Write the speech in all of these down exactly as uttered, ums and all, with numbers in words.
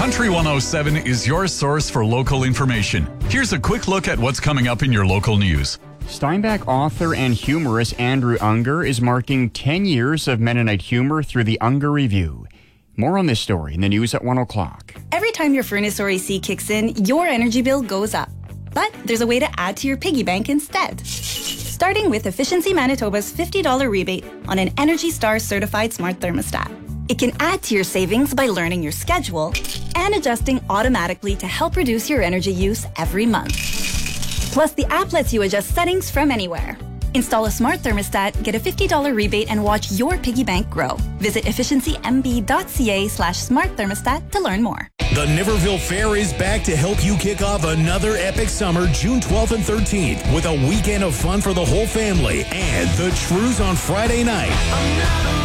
Country one oh seven is your source for local information. Here's a quick look at what's coming up in your local news. Steinbach author and humorist Andrew Unger is marking ten years of Mennonite humor through the Unger Review. More on this story in the news at one o'clock. Every time your furnace or A C kicks in, your energy bill goes up. But there's a way to add to your piggy bank instead. Starting with Efficiency Manitoba's fifty dollars rebate on an Energy Star certified smart thermostat. It can add to your savings by learning your schedule and adjusting automatically to help reduce your energy use every month. Plus, the app lets you adjust settings from anywhere. Install a smart thermostat, get a fifty dollars rebate, and watch your piggy bank grow. Visit efficiencymb.ca slash smart thermostat to learn more. The Niverville Fair is back to help you kick off another epic summer, June twelfth and thirteenth, with a weekend of fun for the whole family and the Trues on Friday night.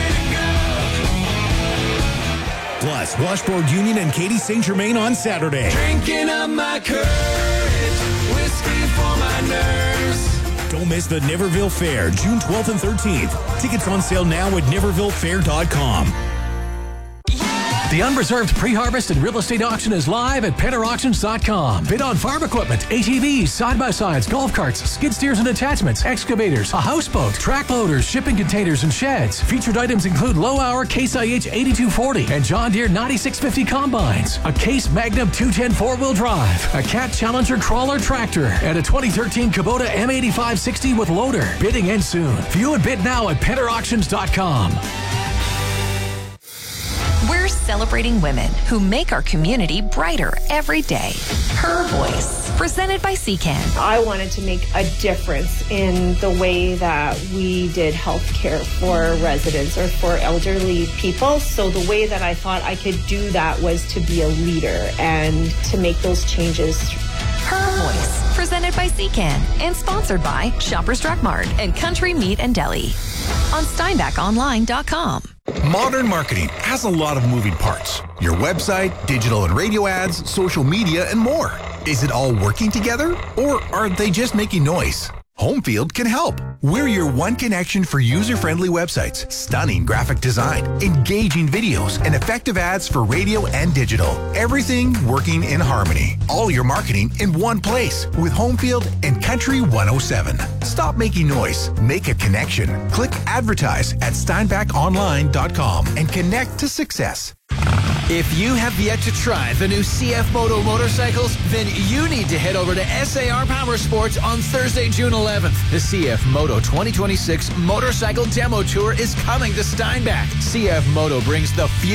Plus, Washboard Union and Katie Saint Germain on Saturday. Drinking up my courage, whiskey for my nerves. Don't miss the Niverville Fair, June twelfth and thirteenth. Tickets on sale now at niverville fair dot com. The unreserved pre-harvest and real estate auction is live at penner auctions dot com. Bid on farm equipment, A T Vs, side-by-sides, golf carts, skid steers and attachments, excavators, a houseboat, track loaders, shipping containers, and sheds. Featured items include low-hour Case I H eighty-two forty and John Deere ninety-six fifty combines, a Case Magnum two ten four-wheel drive, a Cat Challenger crawler tractor, and a twenty thirteen Kubota M eighty-five sixty with loader. Bidding ends soon. View and bid now at penner auctions dot com. We're celebrating women who make our community brighter every day. Her Voice, presented by C Can. I wanted to make a difference in the way that we did healthcare for residents or for elderly people. So the way that I thought I could do that was to be a leader and to make those changes. Her Voice, presented by C Can and sponsored by Shoppers Drug Mart and Country Meat and Deli on steinbach online dot com. Modern marketing has a lot of moving parts. Your website, digital and radio ads, social media, and more. Is it all working together, or are they just making noise? Homefield can help. We're your one connection for user-friendly websites, stunning graphic design, engaging videos, and effective ads for radio and digital. Everything working in harmony. All your marketing in one place with Homefield and Country one oh seven. Stop making noise. Make a connection. Click advertise at steinbach online dot com and connect to success. If you have yet to try the new C F Moto motorcycles, then you need to head over to S A R Power Sports on Thursday, June eleventh. The C F Moto twenty twenty-six Motorcycle Demo Tour is coming to Steinbach. C F Moto brings the future